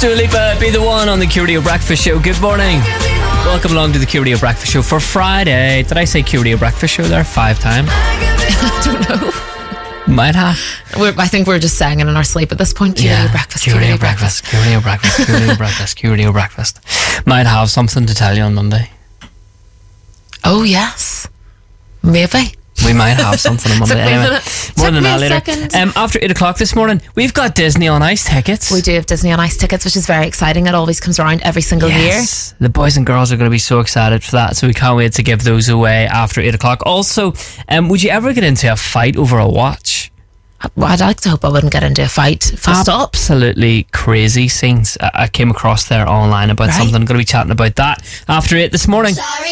Dua Lipa, Be The One on the Curio Breakfast Show. Good morning. Welcome along to the Curio Breakfast Show for Friday. Did I say Curio Breakfast Show there 5 times? I don't know. Might have. I think we're just singing in our sleep at this point. Curio breakfast. Curio breakfast. Curio breakfast. Curio breakfast. Curio breakfast. Might have something to tell you on Monday. Oh, yes. Maybe. We might have something on Monday. Anyway, more than that later. After 8 o'clock this morning, we've got Disney on Ice tickets. We do have Disney on Ice tickets, which is very exciting. It always comes around every single year. The boys and girls are going to be so excited for that, so we can't wait to give those away after 8 o'clock. Also, would you ever get into a fight over a watch? Well, I'd like to hope I wouldn't get into a fight. Absolutely crazy scenes I came across there online about something. I'm going to be chatting about that after 8 this morning. Sorry.